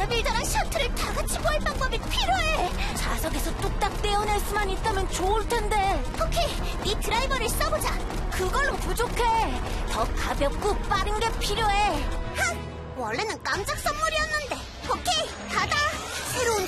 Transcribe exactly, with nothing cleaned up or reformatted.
빌더랑 셔틀을 다 같이 구할 방법이 필요해. 자석에서 뚝딱 떼어낼 수만 있다면 좋을 텐데. 오케이, 네 드라이버를 써보자. 그걸로 부족해. 더 가볍고 빠른 게 필요해. 하! 원래는 깜짝 선물이었는데. 오케이, 가자. 새로운